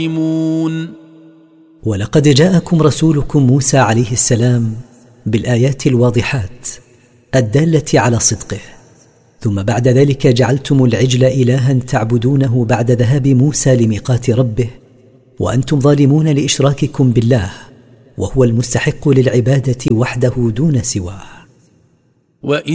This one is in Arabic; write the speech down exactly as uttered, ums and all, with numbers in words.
ولقد جاءكم رسولكم موسى عليه السلام بالآيات الواضحات الدالة على صدقه، ثم بعد ذلك جعلتم العجل إلها تعبدونه بعد ذهاب موسى لميقات ربه وأنتم ظالمون لإشراككم بالله، وهو المستحق للعبادة وحده دون سواه.